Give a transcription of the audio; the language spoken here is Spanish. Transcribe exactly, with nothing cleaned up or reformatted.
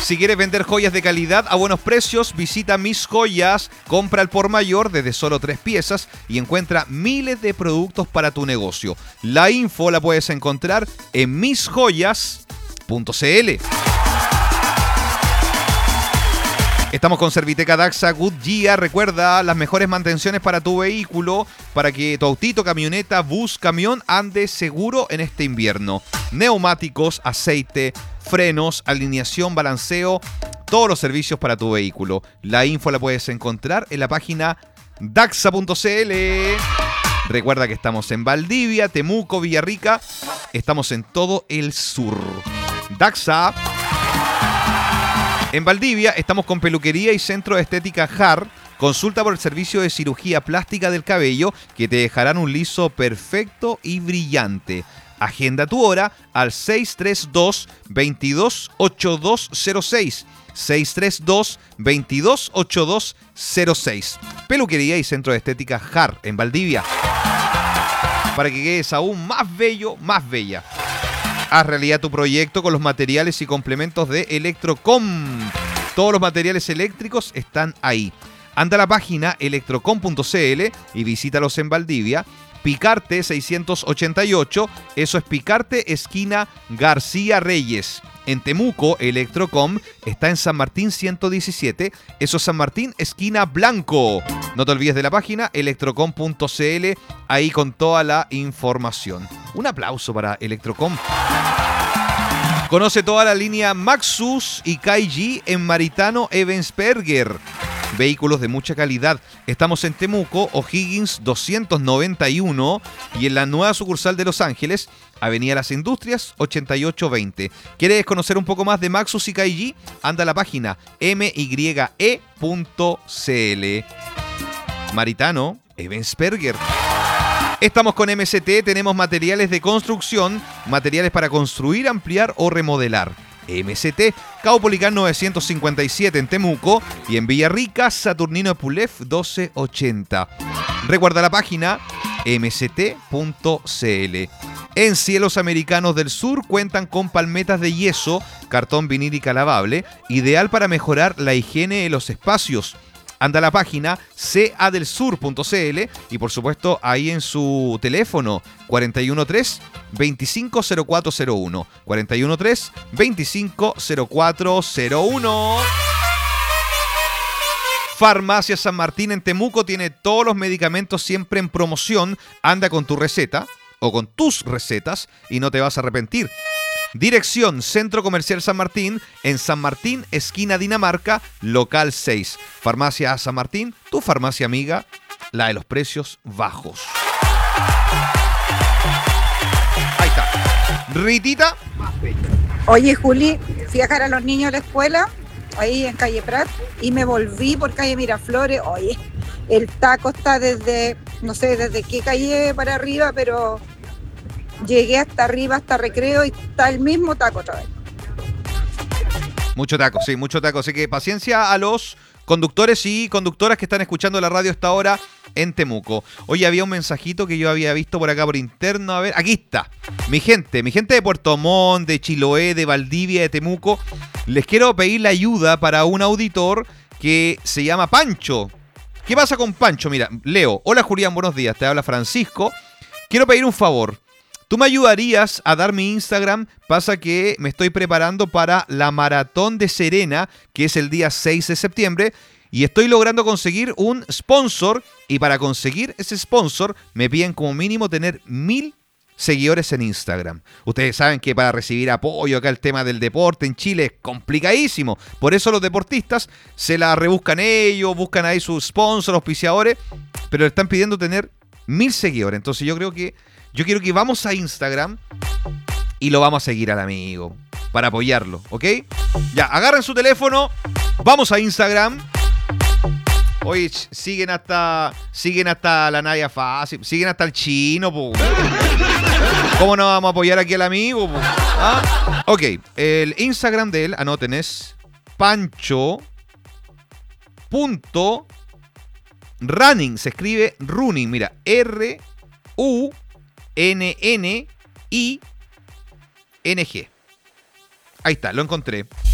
Si quieres vender joyas de calidad a buenos precios, visita Mis Joyas, compra al por mayor desde solo tres piezas y encuentra miles de productos para tu negocio. La info la puedes encontrar en mis joyas punto c l. Estamos con Serviteca Daxa Goodyear. Recuerda, las mejores mantenciones para tu vehículo, para que tu autito, camioneta, bus, camión ande seguro en este invierno. Neumáticos, aceite, frenos, alineación, balanceo, todos los servicios para tu vehículo. La info la puedes encontrar en la página daxa punto c l. Recuerda que estamos en Valdivia, Temuco, Villarrica. Estamos en todo el sur. Daxa. En Valdivia estamos con Peluquería y Centro de Estética J A R. Consulta por el servicio de cirugía plástica del cabello que te dejarán un liso perfecto y brillante. Agenda tu hora al seis tres dos, veintidós, ochenta y dos cero seis. seis tres dos, veintidós, ochenta y dos cero seis. Peluquería y Centro de Estética J A R en Valdivia. Para que quedes aún más bello, más bella. Haz realidad tu proyecto con los materiales y complementos de Electrocom. Todos los materiales eléctricos están ahí. Anda a la página electrocom punto c l y visítalos en Valdivia. Picarte seiscientos ochenta y ocho, eso es Picarte, esquina García Reyes. En Temuco, Electrocom está en San Martín ciento diecisiete, eso es San Martín, esquina Blanco. No te olvides de la página electrocom punto c l, ahí con toda la información. Un aplauso para Electrocom. Conoce toda la línea Maxus y K G en Maritano Ebensperger. Vehículos de mucha calidad. Estamos en Temuco, O'Higgins doscientos noventa y uno y en la nueva sucursal de Los Ángeles, Avenida Las Industrias ochenta y ocho veinte. ¿Quieres conocer un poco más de Maxus y K G? Anda a la página m y e punto c l. Maritano Ebensperger. Estamos con M C T, tenemos materiales de construcción, materiales para construir, ampliar o remodelar. M C T, Caupolicán novecientos cincuenta y siete en Temuco y en Villarrica, Saturnino Epulef doce ochenta. Recuerda la página m c t punto c l. En Cielos Americanos del Sur cuentan con palmetas de yeso, cartón vinílica lavable, ideal para mejorar la higiene de los espacios. Anda a la página c a del sur punto c l y por supuesto ahí en su teléfono cuatro uno tres, veinticinco cero cuatro cero uno. cuatro uno tres, veinticinco cero cuatro cero uno. Farmacia San Martín en Temuco tiene todos los medicamentos siempre en promoción. Anda con tu receta o con tus recetas y no te vas a arrepentir. Dirección Centro Comercial San Martín, en San Martín, esquina Dinamarca, local seis. Farmacia San Martín, tu farmacia amiga, la de los precios bajos. Ahí está. Ritita. Oye, Juli, fui a dejar a los niños a la escuela, ahí en calle Prat, y me volví por calle Miraflores. Oye, el taco está desde, no sé desde qué calle para arriba, pero llegué hasta arriba, hasta Recreo, y está el mismo taco otra vez. Mucho taco, sí, mucho taco. Así que paciencia a los conductores y conductoras que están escuchando la radio a esta hora en Temuco. Hoy había un mensajito que yo había visto por acá por interno. A ver, aquí está. Mi gente, mi gente de Puerto Montt, de Chiloé, de Valdivia, de Temuco. Les quiero pedir la ayuda para un auditor que se llama Pancho. ¿Qué pasa con Pancho? Mira, Leo. Hola Julián, buenos días. Te habla Francisco. Quiero pedir un favor. ¿Tú me ayudarías a dar mi Instagram? Pasa que me estoy preparando para la Maratón de Serena, que es el día seis de septiembre, y estoy logrando conseguir un sponsor, y para conseguir ese sponsor me piden como mínimo tener mil seguidores en Instagram. Ustedes saben que para recibir apoyo acá el tema del deporte en Chile es complicadísimo. Por eso los deportistas se la rebuscan ellos, buscan ahí sus sponsors, auspiciadores, pero le están pidiendo tener mil seguidores. Entonces yo creo que Yo quiero que vamos a Instagram y lo vamos a seguir al amigo para apoyarlo, ¿ok? Ya, agarren su teléfono, vamos a Instagram. Oye, siguen hasta siguen hasta la Nadia Fácil, siguen hasta el chino, po. ¿Cómo no vamos a apoyar aquí al amigo, po? ¿Ah? Ok, el Instagram de él, anoten, es pancho punto running, se escribe running, mira, R U N N I N G. Ahí está, lo encontré.